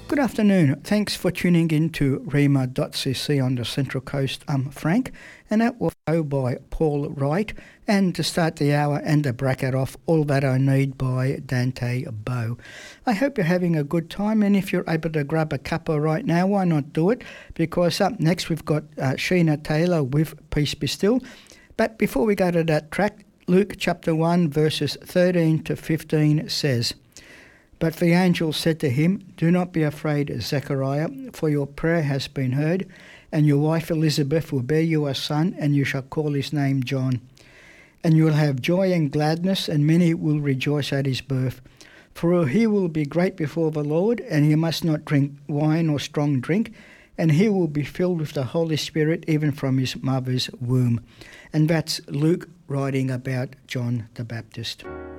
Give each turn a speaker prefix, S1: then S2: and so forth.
S1: Good afternoon. Thanks for tuning in to Rhema.cc on the Central Coast. I'm Frank, and that will go by Paul Wright. And to start the hour and to bracket off, All That I Need by Dante Bowe. I hope you're having a good time, and if you're able to grab a cuppa right now, why not do it? Because up next we've got Sheena Taylor with Peace Be Still. But before we go to that track, Luke chapter 1 verses 13 to 15 says, "But the angel said to him, 'Do not be afraid, Zechariah, for your prayer has been heard, and your wife Elizabeth will bear you a son, and you shall call his name John. And you will have joy and gladness, and many will rejoice at his birth. For he will be great before the Lord, and he must not drink wine or strong drink, and he will be filled with the Holy Spirit even from his mother's womb.'" And that's Luke writing about John the Baptist.